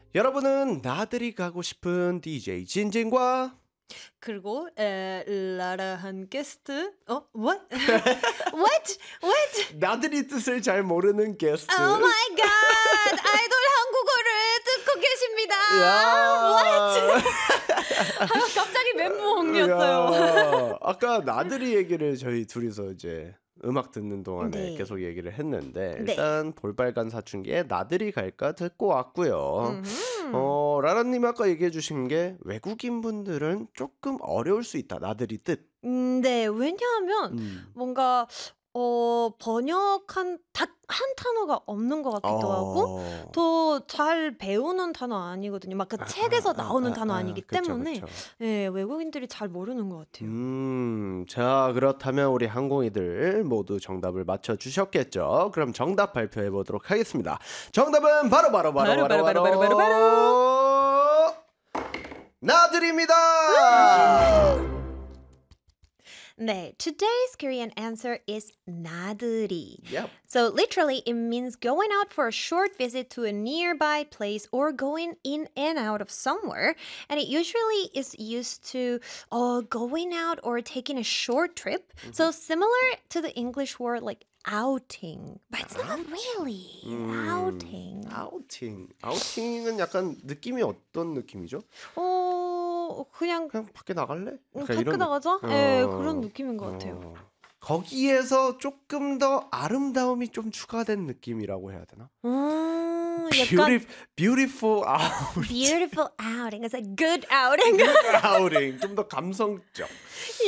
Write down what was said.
여러분은 나들이 가고 싶은 DJ 진진과 그리고 라라한 게스트. What? What? What? 나들이 뜻을 잘 모르는 게스트. Oh my god! 아이돌 한국어를 듣고 계십니다. 야. What? 갑자기 멘붕 옹이었어요. 아까 나들이 얘기를 저희 둘이서 이제 음악 듣는 동안에 네. 계속 얘기를 했는데 네. 일단 볼빨간 사춘기에 나들이 갈까 듣고 왔고요. 음흠. 라라님 아까 얘기해 주신 게 외국인 분들은 조금 어려울 수 있다. 나들이 뜻. 네, 왜냐하면 뭔가 번역한 한 단어가 없는 것 같기도 하고 더 잘 배우는 단어 아니거든요. 막 그 책에서 나오는 단어 아니기 그쵸, 때문에 그쵸. 예, 외국인들이 잘 모르는 것 같아요. 자, 그렇다면 우리 항공이들 모두 정답을 맞춰 주셨겠죠? 그럼 정답 발표해 보도록 하겠습니다. 정답은 바로 나들입니다. 네, today's Korean answer is 나들이. Yep. So literally it means going out for a short visit to a nearby place or going in and out of somewhere. And it usually is used to going out or taking a short trip. So similar to the English word like outing. But it's not really outing. 아우팅은 약간 느낌이 어떤 느낌이죠? 그냥 그냥 밖에 나갈래? 약간 밖에 이런 나가자? 느- 예, 그런 느낌인 것 같아요. 거기에서 조금 더 아름다움이 좀 추가된 느낌이라고 해야 되나? 약간 beautiful out. beautiful outing. It's a good outing. outing. 좀 더 감성적.